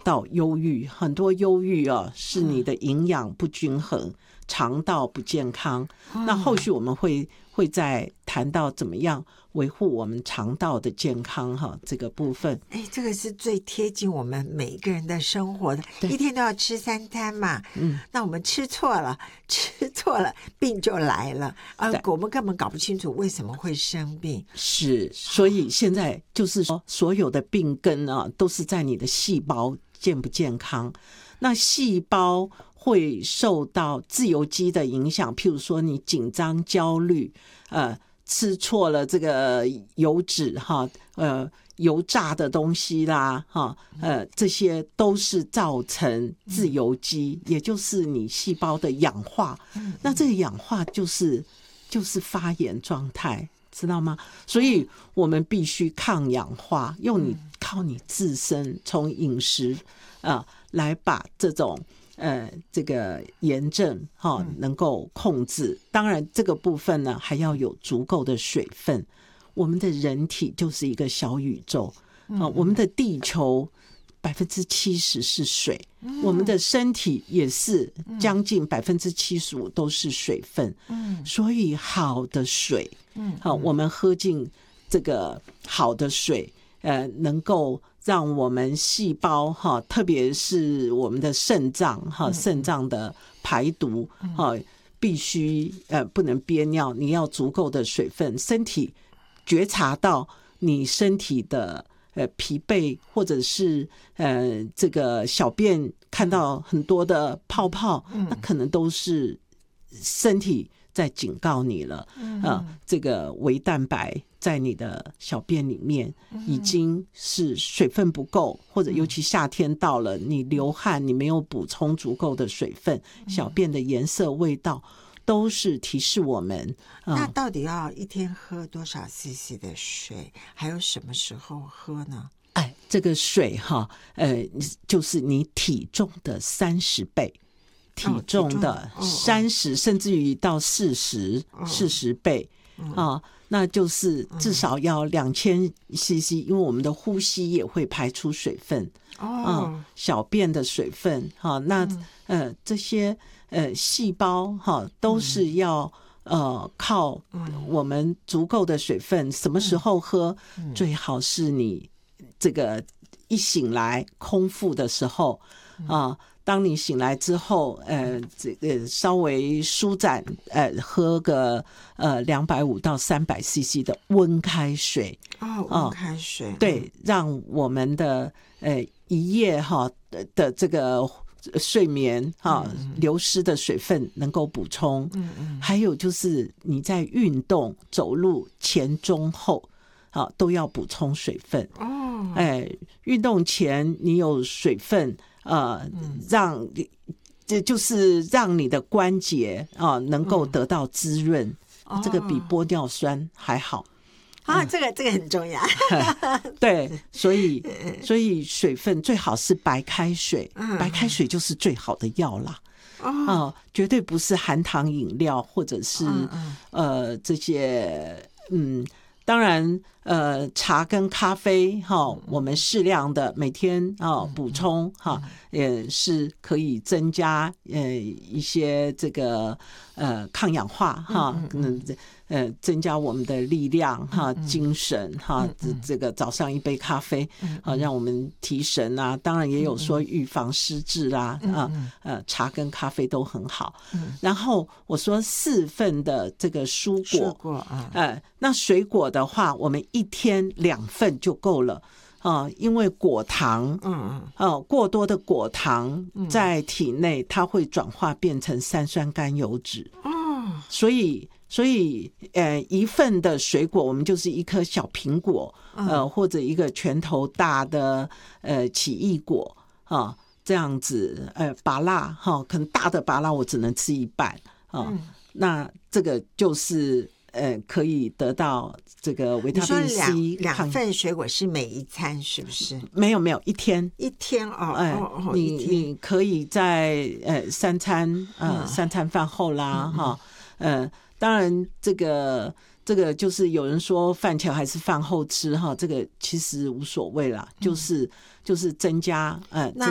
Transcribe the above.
到忧郁，很多忧郁啊是你的营养不均衡，肠道不健康。那后续我们会再谈到怎么样维护我们肠道的健康哈，这个部分。 这个是最贴近我们每一个人的生活的，一天都要吃3餐嘛。那我们吃错了，病就来了，我们根本搞不清楚为什么会生病。 是，所以现在就是说，所有的病根啊，都是在你的细胞健不健康。那细胞会受到自由基的影响，譬如说你紧张、焦虑，吃错了这个油脂哈，油炸的东西啦，哈，这些都是造成自由基，也就是你细胞的氧化。那这个氧化就是发炎状态，知道吗？所以我们必须抗氧化，靠你自身从饮食来把这种这个炎症能够控制。当然这个部分呢还要有足够的水分。我们的人体就是一个小宇宙，我们的地球70%是水，我们的身体也是将近75%都是水分。所以好的水，我们喝进这个好的水，能够让我们细胞特别是我们的肾脏的排毒必须不能憋尿，你要足够的水分，身体觉察到你身体的疲惫，或者是这个小便看到很多的泡泡，那可能都是身体在警告你了。这个微蛋白在你的小便里面已经是水分不够，或者尤其夏天到了，你流汗，你没有补充足够的水分，小便的颜色、味道都是提示我们。 那到底要一天喝多少 CC 的水，还有什么时候喝呢？ 这个水就是你体重的30倍，体重的30甚至于到40倍那就是至少要2000 CC， 因为我们的呼吸也会排出水分小便的水分那这些细胞都是要靠我们足够的水分。什么时候喝？最好是你这个一醒来空腹的时候当你醒来之后这个稍微舒展喝个250到300 CC 的温开水温开水对，让我们的一夜的这个睡眠流失的水分能够补充。还有就是你在运动走路前中后都要补充水分运动前你有水分就是让你的关节能够得到滋润这个比玻尿酸还好这个很重要对，所以水分最好是白开水白开水就是最好的药啦绝对不是含糖饮料或者是这些当然茶跟咖啡我们适量的每天补充也是可以增加一些这个抗氧化增加我们的力量精神这个早上一杯咖啡让我们提神当然也有说预防失智啦茶跟咖啡都很好然后我说4份的这个蔬果那水果的话我们一天2份就够了因为果糖过多的果糖在体内它会转化变成三酸甘油酯所以1份的水果我们就是一颗小苹果或者一个拳头大的奇异果这样子芭乐可能大的芭乐我只能吃一半那这个就是可以得到这个维他命 C。 2份水果是每一餐是不是？ 没有一天你可以在3餐饭后啦当然这个就是有人说饭前还是饭后吃这个其实无所谓啦就是增加